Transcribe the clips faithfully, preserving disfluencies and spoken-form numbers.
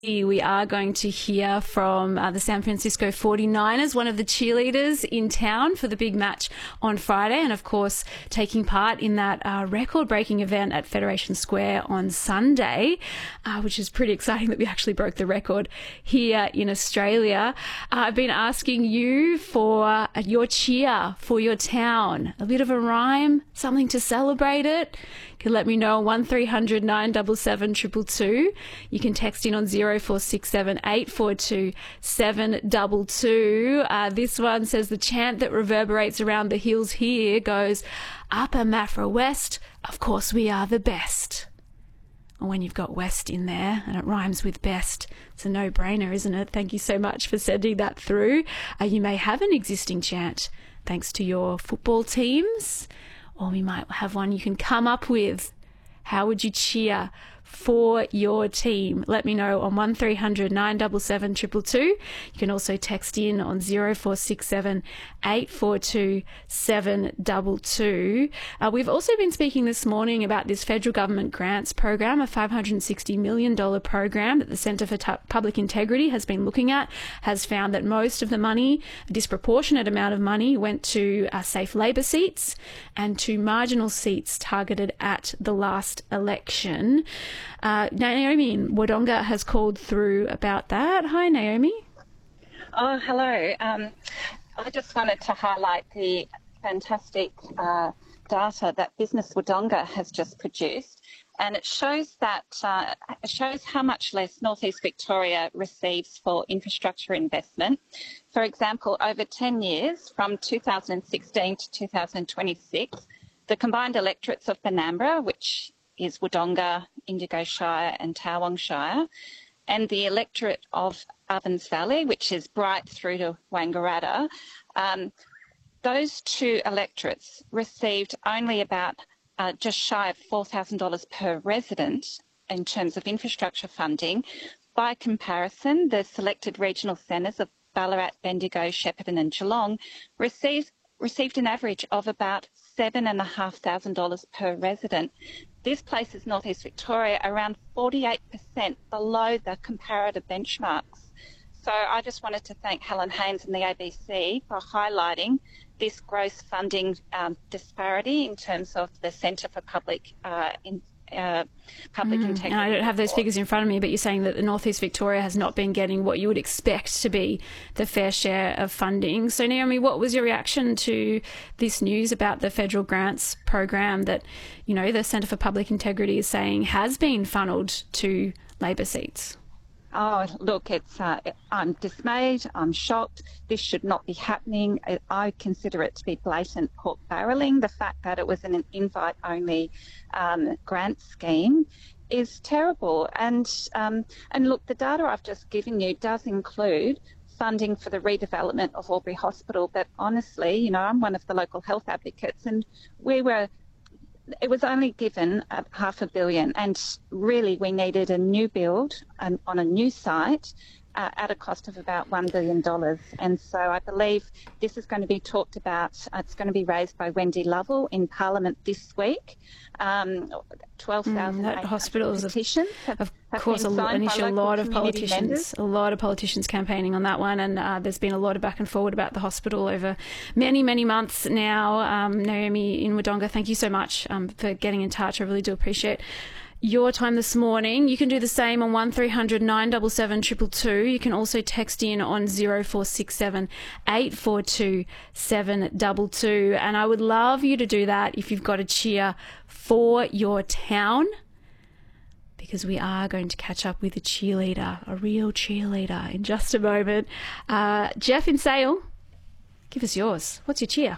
We are going to hear from uh, the San Francisco forty-niners, one of the cheerleaders in town for the big match on Friday, and of course taking part in that uh, record-breaking event at Federation Square on Sunday, uh, which is pretty exciting that we actually broke the record here in Australia. Uh, I've been asking you for uh, your cheer for your town, a bit of a rhyme, something to celebrate it. You can let me know on one three hundred nine seven seven two two two. You can text in on zero four six seven eight four two seven two two. Uh, this one says the chant that reverberates around the hills here goes, Upper Maffra West, of course we are the best. Or when you've got West in there and it rhymes with best, it's a no-brainer, isn't it? Thank you so much for sending that through. Uh, you may have an existing chant thanks to your football teams, or we might have one you can come up with. How would you cheer for your team? Let me know on one three hundred nine seven seven two two two. You can also text in on zero four six seven eight four two seven two two. Uh, we've also been speaking this morning about this federal government grants program, a five hundred sixty million dollars program that the Centre for T- Public Integrity has been looking at, has found that most of the money, a disproportionate amount of money, went to uh, safe Labor seats and to marginal seats targeted at the last election. Uh, Naomi in Wodonga has called through about that. Hi, Naomi. Oh, hello. Um, I just wanted to highlight the fantastic uh, data that Business Wodonga has just produced, and it shows that uh, it shows how much less Northeast Victoria receives for infrastructure investment. For example, over ten years, from two thousand sixteen to two thousand twenty-six, the combined electorates of Benambra, which is Wodonga, Indigo Shire and Tawong Shire, and the electorate of Ovens Valley, which is Bright through to Wangaratta, um, those two electorates received only about uh, just shy of four thousand dollars per resident in terms of infrastructure funding. By comparison, the selected regional centres of Ballarat, Bendigo, Shepparton and Geelong received, received an average of about seven thousand five hundred dollars per resident. This places North East Victoria around forty-eight percent below the comparative benchmarks. So I just wanted to thank Helen Haines and the A B C for highlighting this gross funding um, disparity in terms of the Centre for Public uh, in, uh, Public Mm, Integrity. and I don't have those figures in front of me, but you're saying that the North East Victoria has not been getting what you would expect to be the fair share of funding. So, Naomi, what was your reaction to this news about the federal grants program that, you know, the Centre for Public Integrity is saying has been funneled to Labor seats? Oh, look, it's. Uh, I'm dismayed. I'm shocked. This should not be happening. I, I consider it to be blatant pork barrelling. The fact that it was an invite-only um, grant scheme is terrible. And um, and look, the data I've just given you does include funding for the redevelopment of Albury Hospital. But honestly, you know, I'm one of the local health advocates, and we were. It was only given uh, half a billion, and really we needed a new build um, on a new site uh, at a cost of about one billion dollars. And so I believe this is going to be talked about. Uh, it's going to be raised by Wendy Lovell in Parliament this week. Um, twelve thousand mm, hospitals petitions have, of have course, been a, signed an by issue, a local lot of community politicians, members. a lot of politicians campaigning on that one, and uh, there's been a lot of back and forward about the hospital over many, many months now. Um, Naomi in Wodonga, thank you so much um, for getting in touch. I really do appreciate your time this morning. You can do the same on one three hundred nine seven seven two two two. You can also text in on zero four six seven eight four two seven two two. And I would love you to do that if you've got a cheer for your town, because we are going to catch up with a cheerleader, a real cheerleader, in just a moment. Uh, Jeff in Sale, give us yours. What's your cheer?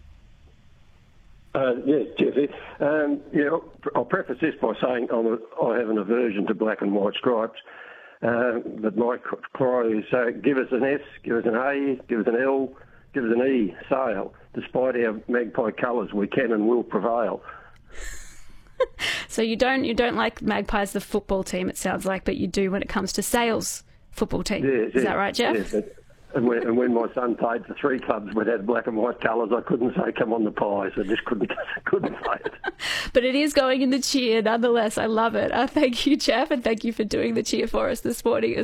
Uh, yes, Jeffy. Um, yeah, I'll preface this by saying I'm a, I have an aversion to black and white stripes. Uh, but my cry is uh, give us an S, give us an A, give us an L, give us an E, Sale. Despite our magpie colours, we can and will prevail. So you don't you don't like Magpies, the football team, it sounds like, but you do when it comes to Sales football team. Yes, is yes, that right, Jeff? Yes, And when, and when my son played for three clubs that had black and white colours, I couldn't say "come on the pies." I just couldn't couldn't say it. But it is going in the cheer nonetheless. I love it. Uh, thank you, Jeff, and thank you for doing the cheer for us this morning.